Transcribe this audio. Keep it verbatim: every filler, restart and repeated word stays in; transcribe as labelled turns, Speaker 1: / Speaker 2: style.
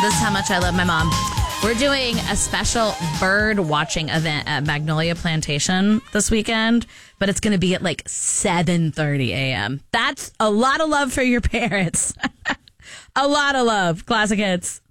Speaker 1: This is how much I love my mom. We're doing a special bird watching event at Magnolia Plantation this weekend, but it's going to be at like seven thirty a.m. That's a lot of love for your parents. A lot of love. Classic hits.